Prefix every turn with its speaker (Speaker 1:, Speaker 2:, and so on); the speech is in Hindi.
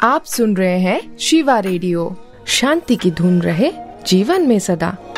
Speaker 1: आप सुन रहे हैं शिवा रेडियो। शांति की धुन रहे जीवन में सदा।